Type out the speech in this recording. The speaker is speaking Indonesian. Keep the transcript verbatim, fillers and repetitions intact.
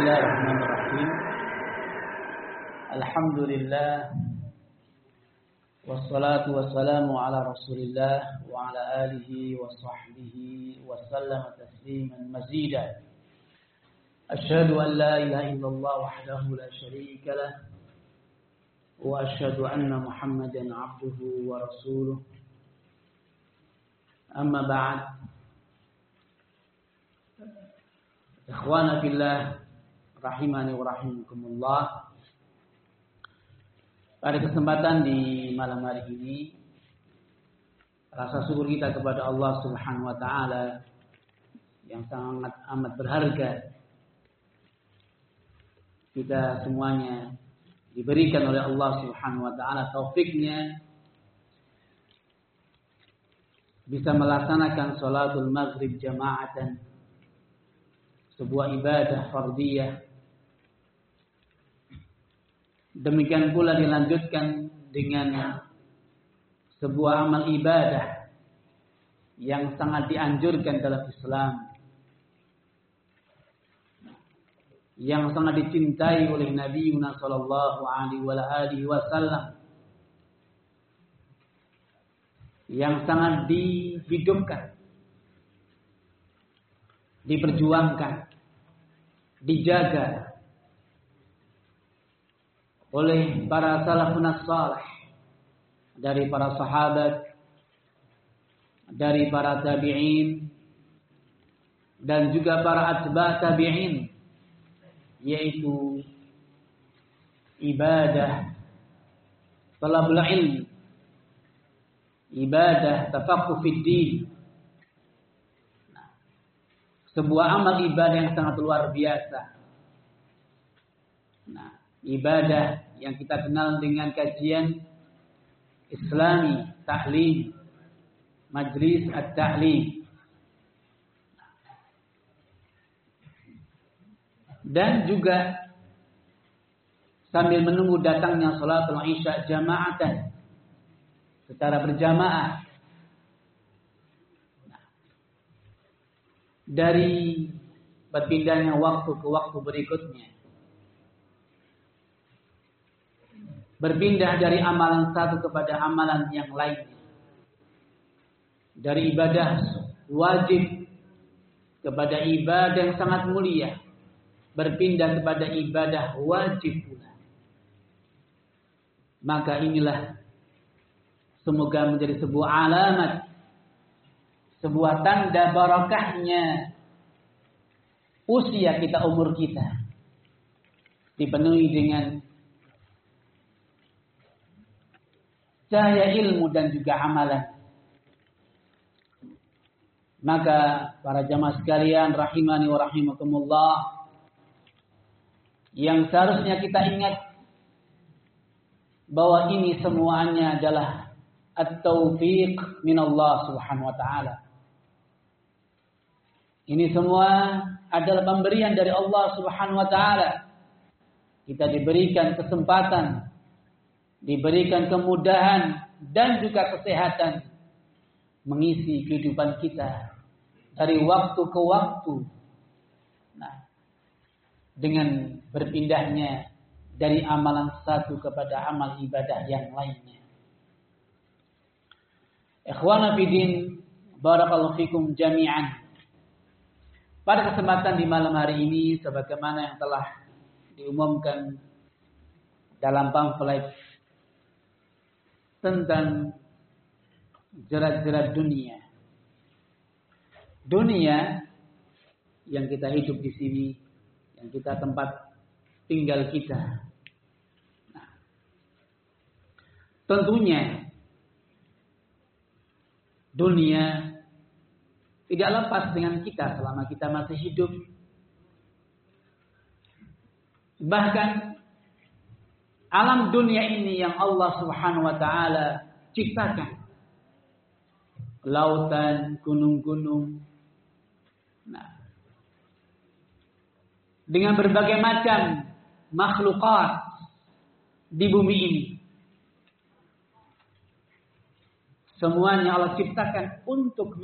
Bismillahirrahmanirrahim. Alhamdulillah. Wassalatu wassalamu ala Rasulillah wa ala alihi wa sahbihi wa sallama tasliman mazida. Asyhadu an la ilaha illallah wahdahu la syarika lah wa asyhadu anna Muhammadan abduhu wa rasuluh. Amma ba'd. Ikhwana fillah rahimani wa rahimakumullah. Pada kesempatan di malam hari ini, rasa syukur kita kepada Allah Subhanahu wa taala yang sangat amat berharga. Kita semuanya diberikan oleh Allah Subhanahu wa taala taufiknya bisa melaksanakan salatul maghrib jama'atan, sebuah ibadah fardiyah. Demikian pula dilanjutkan dengan sebuah amal ibadah yang sangat dianjurkan dalam Islam, yang sangat dicintai oleh Nabi sallallahu alaihi wasallam, yang sangat dihidupkan, diperjuangkan, dijaga oleh para salafun salih, dari para sahabat, dari para tabi'in, dan juga para atba' tabi'in, yaitu ibadah talabul ilmi, ibadah tafaqquh fid din. Nah, sebuah amal ibadah yang sangat luar biasa. Nah, ibadah yang kita kenal dengan kajian Islami, ta'lim, majlis at-ta'lim. Dan juga sambil menunggu datangnya salatul isya jama'atan, secara berjamaah. Nah, dari berpindahnya waktu ke waktu berikutnya, berpindah dari amalan satu kepada amalan yang lainnya, dari ibadah wajib kepada ibadah yang sangat mulia, berpindah kepada ibadah wajib pula. Maka inilah semoga menjadi sebuah alamat, sebuah tanda barakahnya usia kita, umur kita dipenuhi dengan cahaya ilmu dan juga amalan. Maka para jamaah sekalian rahimani wa rahimakumullah, yang seharusnya kita ingat bahwa ini semuanya adalah at-taufiq min Allah Subhanahu wa taala. Ini semua adalah pemberian dari Allah Subhanahu wa taala. Kita diberikan kesempatan, diberikan kemudahan dan juga kesehatan mengisi kehidupan kita dari waktu ke waktu. Nah, dengan berpindahnya dari amalan satu kepada amal ibadah yang lainnya. Ikhwana fillah, barakallahu fikum jami'an. Pada kesempatan di malam hari ini, sebagaimana yang telah diumumkan dalam pamflet tentang jerat-jerat dunia. Dunia yang kita hidup di sini, yang kita tempat tinggal kita. Nah, tentunya dunia tidak lepas dengan kita selama kita masih hidup. Bahkan alam dunia ini yang Allah Subhanahu wa taala ciptakan, lautan, gunung-gunung, nah, dengan berbagai macam makhlukat di bumi ini, semuanya Allah ciptakan untuk